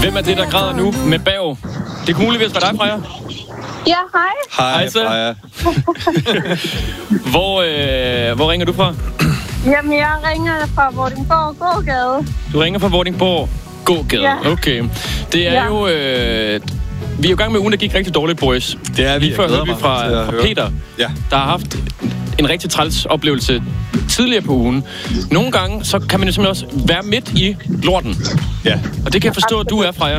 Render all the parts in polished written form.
Hvem er det, der græder nu med bav? Det kunne muligvis være dig, Freja. Ja, hej. Hej, Freja. Hvor ringer du fra? Jamen, jeg ringer fra Vordingborg Gågade. Du ringer fra Vordingborg Gågade. Ja. Okay. Det er jo... vi er jo i gang med ugen, der gik rigtig dårligt, boys. Det er vi. Lige før hørte vi fra Peter, der har haft en rigtig træls oplevelse tidligere på ugen. Nogle gange, så kan man jo simpelthen også være midt i lorten. Ja. Og det kan jeg forstå, at du er, Freja. Ja,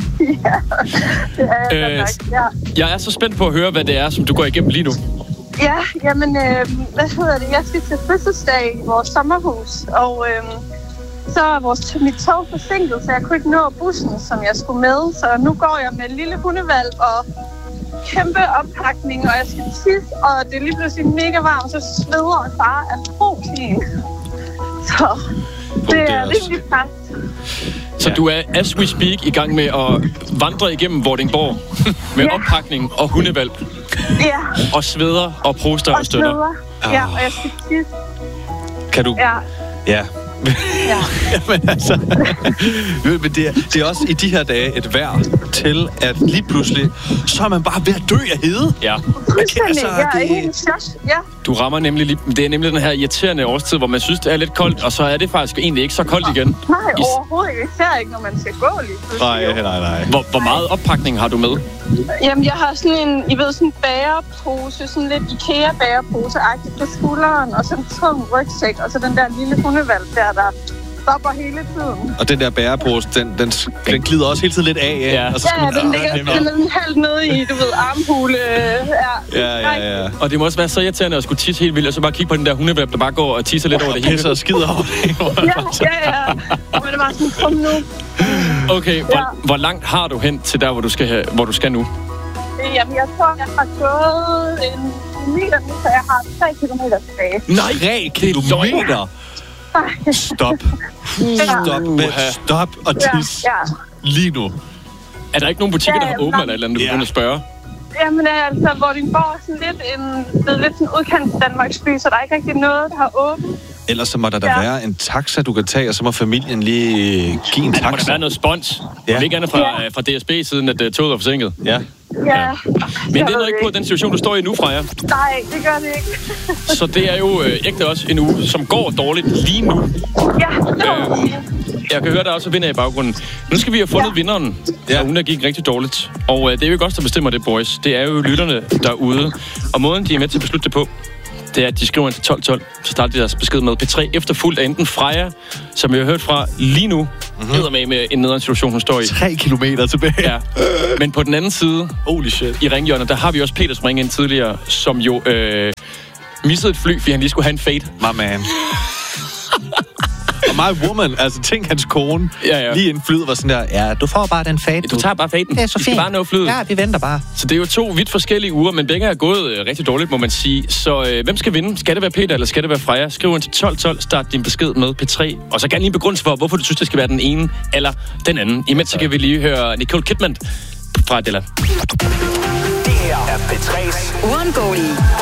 det er jeg nok, ja. Jeg er så spændt på at høre, hvad det er, som du går igennem lige nu. Ja, jamen, hvad hedder det? Jeg skal til fødselsdag i vores sommerhus, og så er mit tog forsinket, så jeg kunne ikke nå bussen, som jeg skulle med. Så nu går jeg med en lille hundevalp og kæmpe oppakning, og jeg skal tisse, og det er lige pludselig mega varmt, så sveder jeg bare af protein. Så det er rigtig fast. Så du er, as we speak, i gang med at vandre igennem Vordingborg med oppakning og hundevalp. Ja. Og sveder og proster og støtter. Ja, og jeg skal tisse. Kan du... Ja. Ja. Ja. Jamen altså... Men det er også i de her dage et vejr til, at lige pludselig, så er man bare ved at dø af hede. Ja. Altså, jeg er helt chok. Ja. Du rammer nemlig lige... Det er nemlig den her irriterende årstid, hvor man synes, det er lidt koldt, og så er det faktisk egentlig ikke så koldt igen. Nej, overhovedet ikke. Især ikke, når man skal gå lige pludselig. Nej. Hvor meget oppakning har du med? Jamen, jeg har sådan en, sådan en bærepose, sådan lidt IKEA-bærepose-agtigt på skulderen, og så en tung rygsæk, og så den der lille hundevalp der stopper hele tiden. Og den der bærepose, den glider også hele tiden lidt af. Ja, og så skal den ligger sådan halvt nede i, du ved, armhule. Ja. Og det må også være så irriterende at skulle tisse helt vildt, og så bare kigge på den der hundevalp, der bare går og tisser lidt over det hele. Pisser og skider over det. Ja. Men det var sådan, kom nu. Okay, hvor langt har du hen til der, hvor du skal nu? Jamen, jeg tror, jeg har gået en kilometer nu, så jeg har 3 kilometer tilbage. Nej, 3 kilometer? Stop og tis lige nu. Er der ikke nogen butikker, der har åbent eller et eller andet, du begynder at spørge? Jamen altså, Vordingborg er sådan lidt sådan udkants Danmarks by, så der er ikke rigtig noget, der har åbent. Ellers så må der være en taxa, du kan tage, og så må familien lige give en taxa. Der må der være noget spons. Ja. Ikke andet fra DSB, siden at toget er forsinket. Ja. Men det er ikke på den situation, du står i nu, Freja. Nej, det gør det ikke. Så det er jo ægte også en uge, som går dårligt lige nu. Ja, jeg kan høre, der også vinder i baggrunden. Nu skal vi have fundet vinderen, og hun der gik rigtig dårligt. Og det er jo ikke os, der bestemmer det, boys. Det er jo lytterne derude. Og måden, de er med til at beslutte det på, det er, at de skriver ind til 12.12, så starter de deres besked med P3, efterfulgt af enten Freja, som vi har hørt fra lige nu, med en nederen situation, hun står i. 3 kilometer tilbage. Ja. Men på den anden side, holy shit, i ringhjørnet, der har vi også Peter, som ringede ind tidligere, som jo missede et fly, fordi han lige skulle have en fade. My man. Og my woman, altså tænk hans kone, lige inden flyet var sådan der, ja, du får bare den fade. Du tager bare faden. Det er så fint. Bare nå flyet. Ja, vi venter bare. Så det er jo 2 vidt forskellige uger, men begge er gået rigtig dårligt, må man sige. Så hvem skal vinde? Skal det være Peter, eller skal det være Freja? Skriv ind til 12.12, start din besked med P3, og så gerne lige en begrundelse for, hvorfor du synes, det skal være den ene eller den anden. Imens så kan vi lige høre Nicole Kidman fra Adela. Det her er P3's uundgåelige